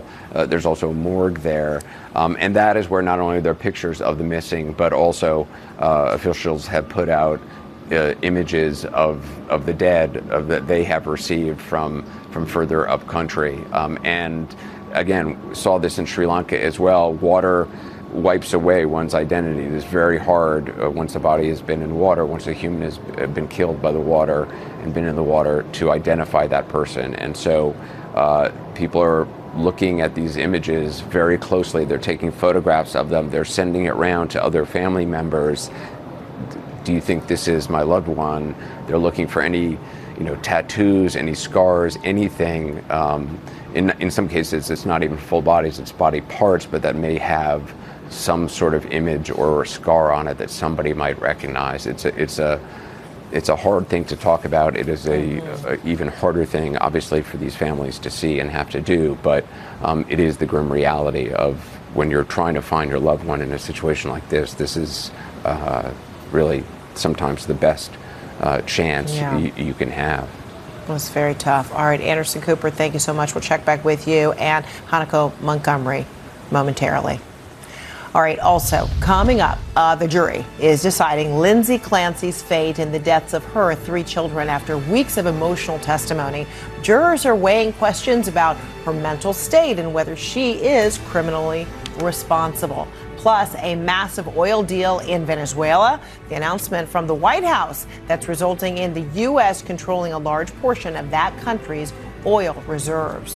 well. There's also a morgue there. And that is where not only there are pictures of the missing, but also officials have put out images of the dead that they have received from further up country. And again, saw this in Sri Lanka as well. Water wipes away one's identity. It is very hard once a body has been in water, once a human has been killed by the water and been in the water, to identify that person. And so people are looking at these images very closely. They're taking photographs of them. They're sending it around to other family members. Do you think this is my loved one? They're looking for any, tattoos, any scars, anything. In some cases, it's not even full bodies, it's body parts, but that may have some sort of image or scar on it that somebody might recognize. It's a hard thing to talk about. It is a even harder thing, obviously, for these families to see and have to do. But it is the grim reality of when you're trying to find your loved one in a situation like this. This is really sometimes the best chance you can have. It was very tough. All right, Anderson Cooper, thank you so much. We'll check back with you, and Hanako Montgomery momentarily. All right, also coming up, the jury is deciding Lindsay Clancy's fate in the deaths of her 3 children after weeks of emotional testimony. Jurors are weighing questions about her mental state and whether she is criminally responsible. Plus, a massive oil deal in Venezuela, the announcement from the White House that's resulting in the U.S. controlling a large portion of that country's oil reserves.